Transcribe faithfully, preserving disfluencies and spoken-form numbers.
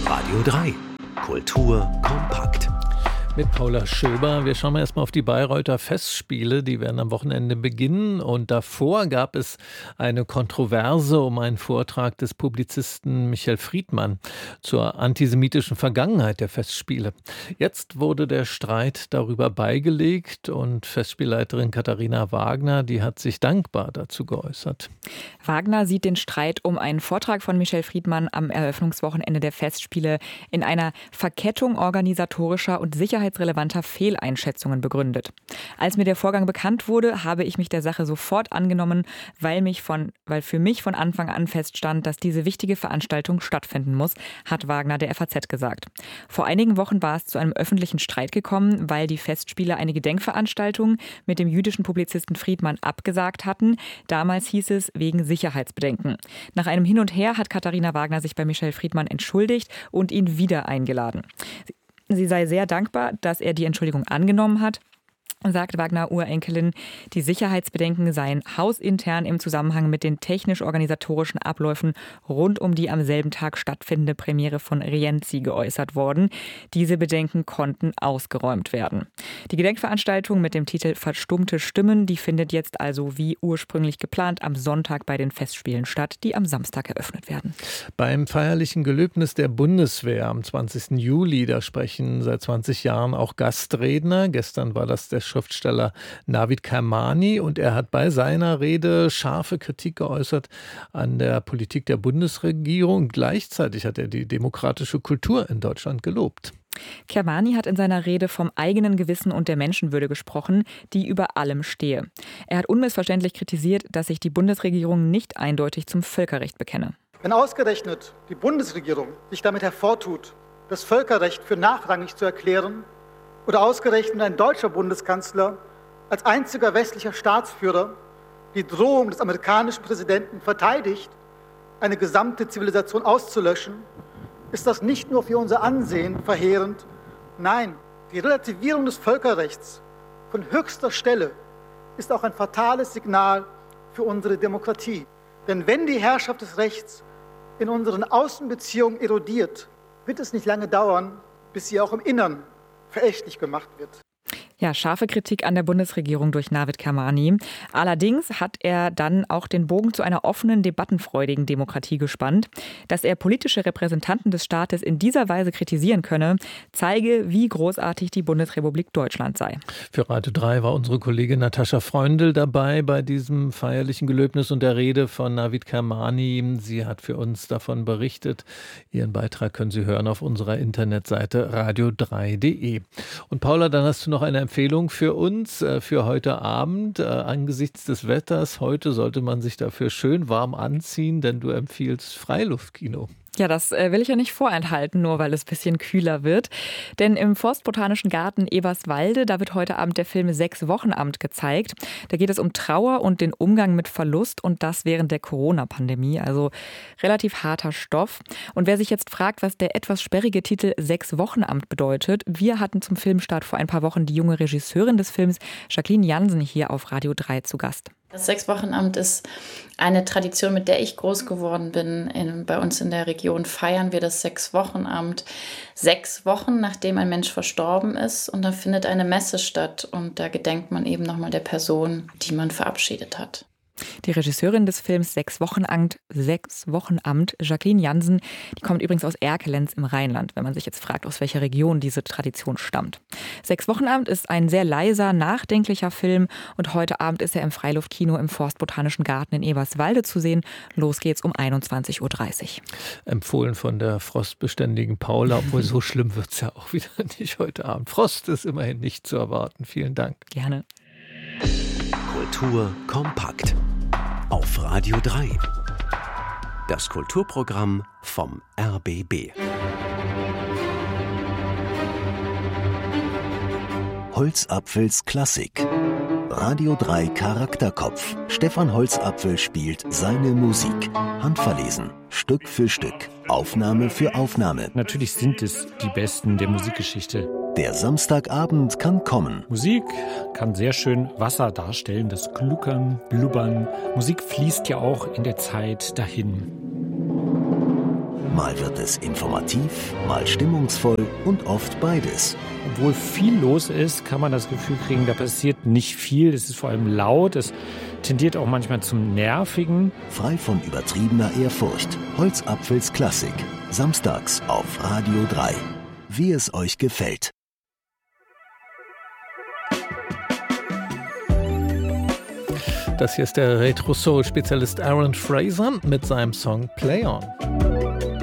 Radio drei. Kultur kompakt. Mit Paula Schöber. Wir schauen mal erstmal auf die Bayreuther Festspiele. Die werden am Wochenende beginnen. Und davor gab es eine Kontroverse um einen Vortrag des Publizisten Michael Friedmann zur antisemitischen Vergangenheit der Festspiele. Jetzt wurde der Streit darüber beigelegt und Festspielleiterin Katharina Wagner, die hat sich dankbar dazu geäußert. Wagner sieht den Streit um einen Vortrag von Michael Friedmann am Eröffnungswochenende der Festspiele in einer Verkettung organisatorischer und sicherheitsrelevanter Fehleinschätzungen begründet. Als mir der Vorgang bekannt wurde, habe ich mich der Sache sofort angenommen, weil, mich von, weil für mich von Anfang an feststand, dass diese wichtige Veranstaltung stattfinden muss, hat Wagner der F A Z gesagt. Vor einigen Wochen war es zu einem öffentlichen Streit gekommen, weil die Festspiele eine Gedenkveranstaltung mit dem jüdischen Publizisten Friedmann abgesagt hatten. Damals hieß es wegen Sicherheitsbedenken. Nach einem Hin und Her hat Katharina Wagner sich bei Michael Friedmann entschuldigt und ihn wieder eingeladen. Sie sei sehr dankbar, dass er die Entschuldigung angenommen hat, sagt Wagner-Urenkelin. Die Sicherheitsbedenken seien hausintern im Zusammenhang mit den technisch-organisatorischen Abläufen rund um die am selben Tag stattfindende Premiere von Rienzi geäußert worden. Diese Bedenken konnten ausgeräumt werden. Die Gedenkveranstaltung mit dem Titel Verstummte Stimmen, die findet jetzt also wie ursprünglich geplant am Sonntag bei den Festspielen statt, die am Samstag eröffnet werden. Beim feierlichen Gelöbnis der Bundeswehr am zwanzigsten Juli, da sprechen seit zwanzig Jahren auch Gastredner. Gestern war das der Schriftsteller Navid Kermani und er hat bei seiner Rede scharfe Kritik geäußert an der Politik der Bundesregierung. Gleichzeitig hat er die demokratische Kultur in Deutschland gelobt. Kermani hat in seiner Rede vom eigenen Gewissen und der Menschenwürde gesprochen, die über allem stehe. Er hat unmissverständlich kritisiert, dass sich die Bundesregierung nicht eindeutig zum Völkerrecht bekenne. Wenn ausgerechnet die Bundesregierung sich damit hervortut, das Völkerrecht für nachrangig zu erklären, oder ausgerechnet ein deutscher Bundeskanzler als einziger westlicher Staatsführer die Drohung des amerikanischen Präsidenten verteidigt, eine gesamte Zivilisation auszulöschen, ist das nicht nur für unser Ansehen verheerend. Nein, die Relativierung des Völkerrechts von höchster Stelle ist auch ein fatales Signal für unsere Demokratie. Denn wenn die Herrschaft des Rechts in unseren Außenbeziehungen erodiert, wird es nicht lange dauern, bis sie auch im Innern verächtlich gemacht wird. Ja, scharfe Kritik an der Bundesregierung durch Navid Kermani. Allerdings hat er dann auch den Bogen zu einer offenen, debattenfreudigen Demokratie gespannt. Dass er politische Repräsentanten des Staates in dieser Weise kritisieren könne, zeige, wie großartig die Bundesrepublik Deutschland sei. Für Radio drei war unsere Kollegin Natascha Freundl dabei bei diesem feierlichen Gelöbnis und der Rede von Navid Kermani. Sie hat für uns davon berichtet. Ihren Beitrag können Sie hören auf unserer Internetseite radio drei punkt de. Und Paula, dann hast du noch eine Empfehlung für uns, äh, für heute Abend. Äh, angesichts des Wetters, heute sollte man sich dafür schön warm anziehen, denn du empfiehlst Freiluftkino. Ja, das will ich ja nicht vorenthalten, nur weil es ein bisschen kühler wird. Denn im Forstbotanischen Garten Eberswalde, da wird heute Abend der Film Sechs Wochenamt gezeigt. Da geht es um Trauer und den Umgang mit Verlust und das während der Corona-Pandemie. Also relativ harter Stoff. Und wer sich jetzt fragt, was der etwas sperrige Titel Sechs Wochenamt bedeutet, wir hatten zum Filmstart vor ein paar Wochen die junge Regisseurin des Films, Jacqueline Jansen, hier auf Radio drei zu Gast. Das Sechswochenamt ist eine Tradition, mit der ich groß geworden bin. In, bei uns in der Region feiern wir das Sechswochenamt sechs Wochen, nachdem ein Mensch verstorben ist. Und da findet eine Messe statt und da gedenkt man eben nochmal der Person, die man verabschiedet hat. Die Regisseurin des Films Sechs Wochenamt, Sechs Wochenamt, Jacqueline Jansen, die kommt übrigens aus Erkelenz im Rheinland, wenn man sich jetzt fragt, aus welcher Region diese Tradition stammt. Sechs Wochenamt ist ein sehr leiser, nachdenklicher Film und heute Abend ist er im Freiluftkino im Forstbotanischen Garten in Eberswalde zu sehen. Los geht's um einundzwanzig Uhr dreißig. Empfohlen von der frostbeständigen Paula, obwohl so schlimm wird's ja auch wieder nicht heute Abend. Frost ist immerhin nicht zu erwarten. Vielen Dank. Gerne. Kultur kompakt auf Radio drei. Das Kulturprogramm vom R B B. Holzapfels Klassik. Radio drei Charakterkopf. Stefan Holzapfel spielt seine Musik. Handverlesen. Stück für Stück. Aufnahme für Aufnahme. Natürlich sind es die Besten der Musikgeschichte. Der Samstagabend kann kommen. Musik kann sehr schön Wasser darstellen, das Gluckern, Blubbern. Musik fließt ja auch in der Zeit dahin. Mal wird es informativ, mal stimmungsvoll und oft beides. Obwohl viel los ist, kann man das Gefühl kriegen, da passiert nicht viel. Es ist vor allem laut, es tendiert auch manchmal zum Nervigen. Frei von übertriebener Ehrfurcht. Holzapfels Klassik. Samstags auf Radio drei. Wie es euch gefällt. Das hier ist der Retro-Soul-Spezialist Aaron Fraser mit seinem Song Play On.